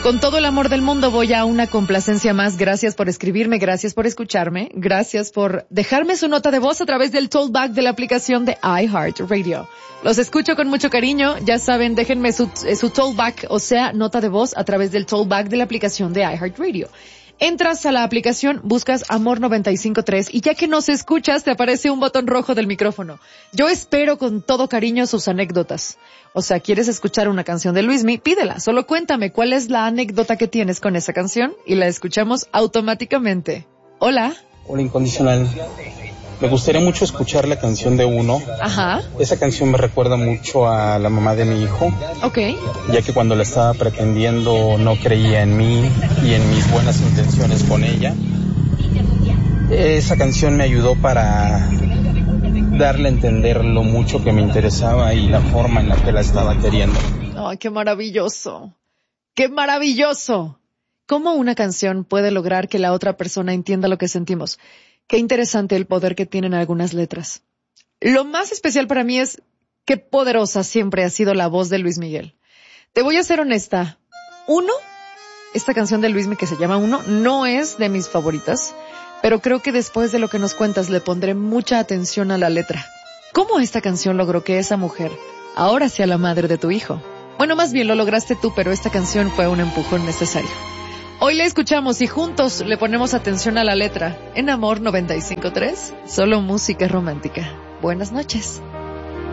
Con todo el amor del mundo voy a una complacencia más. Gracias por escribirme, gracias por escucharme, gracias por dejarme su nota de voz a través del tollback de la aplicación de iHeartRadio. Los escucho con mucho cariño, ya saben, déjenme su tollback, o sea, nota de voz a través del tollback de la aplicación de iHeartRadio. Entras a la aplicación, buscas Amor 95.3 y ya que nos escuchas te aparece un botón rojo del micrófono. Yo espero con todo cariño sus anécdotas. O sea, ¿quieres escuchar una canción de Luismi? Pídela, solo cuéntame cuál es la anécdota que tienes con esa canción y la escuchamos automáticamente. Hola. Hola, Incondicional. Me gustaría mucho escuchar la canción de Uno. Ajá. Esa canción me recuerda mucho a la mamá de mi hijo. Ok. Ya que cuando la estaba pretendiendo no creía en mí y en mis buenas intenciones con ella. Esa canción me ayudó para darle a entender lo mucho que me interesaba y la forma en la que la estaba queriendo. ¡Ay, qué maravilloso! ¡Qué maravilloso! ¿Cómo una canción puede lograr que la otra persona entienda lo que sentimos? Qué interesante el poder que tienen algunas letras. Lo más especial para mí es qué poderosa siempre ha sido la voz de Luis Miguel. Te voy a ser honesta. Esta canción de Luismi que se llama Uno, no es de mis favoritas, pero creo que después de lo que nos cuentas le pondré mucha atención a la letra. ¿Cómo esta canción logró que esa mujer ahora sea la madre de tu hijo? Bueno, más bien lo lograste tú, pero esta canción fue un empujón necesario. Hoy la escuchamos y juntos le ponemos atención a la letra en Amor 95.3, solo música romántica. Buenas noches.